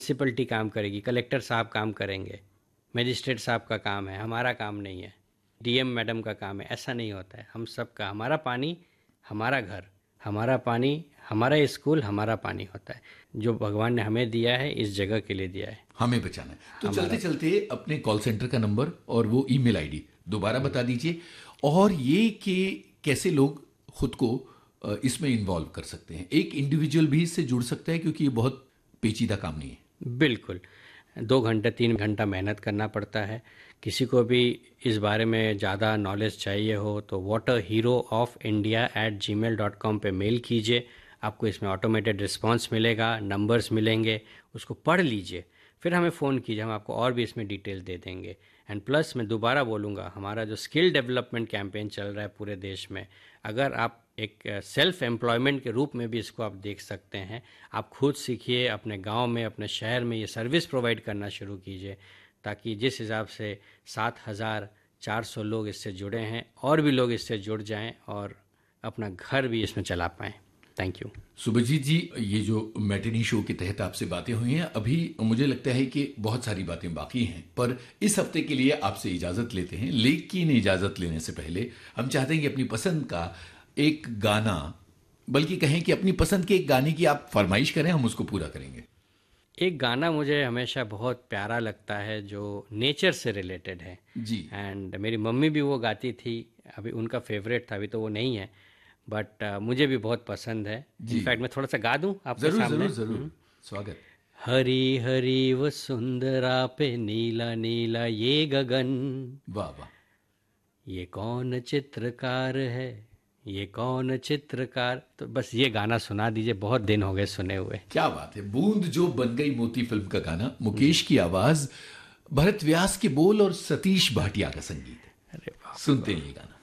Municipality काम करेगी, collector साहब काम करेंगे, मजिस्ट्रेट साहब का काम है, हमारा काम नहीं है, डीएम मैडम का काम है। ऐसा नहीं होता है। हम सब का, हमारा पानी हमारा घर, हमारा पानी हमारा स्कूल, हमारा पानी होता है जो भगवान ने हमें दिया है, इस जगह के लिए दिया है, हमें बचाना है। तो चलते चलते अपने कॉल सेंटर का नंबर और वो ईमेल आईडी दोबारा बता दीजिए, और ये कि कैसे लोग खुद को इसमें इन्वॉल्व कर सकते हैं। एक इंडिविजुअल भी इससे जुड़ सकता है, क्योंकि ये बहुत पेचीदा काम नहीं है। बिल्कुल 2 घंटे 3 घंटा मेहनत करना पड़ता है। किसी को भी इस बारे में ज़्यादा नॉलेज चाहिए हो तो waterheroofIndia@gmail.com पे मेल कीजिए। आपको इसमें ऑटोमेटेड रिस्पांस मिलेगा, नंबर्स मिलेंगे, उसको पढ़ लीजिए, फिर हमें फ़ोन कीजिए, हम आपको और भी इसमें डिटेल दे देंगे। एंड प्लस मैं दोबारा बोलूँगा, हमारा जो स्किल डेवलपमेंट कैंपेन चल रहा है पूरे देश में, अगर आप एक सेल्फ एम्प्लॉयमेंट के रूप में भी इसको आप देख सकते हैं। आप खुद सीखिए, अपने गांव में, अपने शहर में ये सर्विस प्रोवाइड करना शुरू कीजिए, ताकि जिस हिसाब से 7,400 लोग इससे जुड़े हैं, और भी लोग इससे जुड़ जाएं और अपना घर भी इसमें चला पाएं। Thank you. सुभजीत जी, ये जो मैटिनी शो के तहत आपसे बातें हुई हैं, अभी मुझे लगता है कि बहुत सारी बातें बाकी हैं, पर इस हफ्ते के लिए आपसे इजाज़त लेते हैं। लेकिन इजाज़त लेने से पहले हम चाहते हैं कि अपनी पसंद का एक गाना, बल्कि कहें कि अपनी पसंद के एक गाने की आप फरमाइश करें, हम उसको पूरा करेंगे। एक गाना मुझे हमेशा बहुत प्यारा लगता है जो नेचर से रिलेटेड है जी। एंड मेरी मम्मी भी वो गाती थी, अभी उनका फेवरेट था, अभी तो वो नहीं है, बट मुझे भी बहुत पसंद है। इनफैक्ट मैं थोड़ा सा गा दूं आपके जरूर सामने। जरूर जरूर, स्वागत। हरी हरी वसुंधरा पे नीला नीला ये गगन, वाह वाह। ये कौन चित्रकार है, ये कौन चित्रकार। तो बस ये गाना सुना दीजिए, बहुत दिन हो गए सुने हुए। क्या बात है। बूंद जो बन गई मोती फिल्म का गाना, मुकेश की आवाज, भरत व्यास के बोल और सतीश भाटिया का संगीत। अरे वाह, सुनते हैं ये गाना।